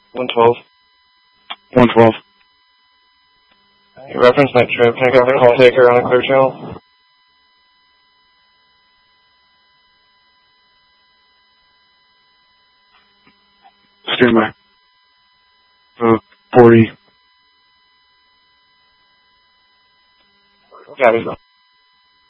112. 112. You reference that trip. Can I cover call taker on a clear channel? Stand by. 40. Got it.